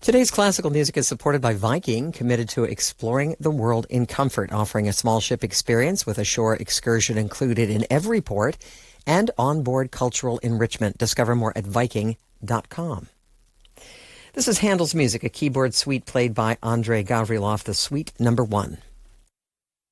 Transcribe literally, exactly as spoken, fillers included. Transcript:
Today's classical music is supported by Viking, committed to exploring the world in comfort, offering a small ship experience with a shore excursion included in every port and onboard cultural enrichment. Discover more at Viking dot com. This is Handel's music, a keyboard suite played by Andrei Gavrilov, the suite number one.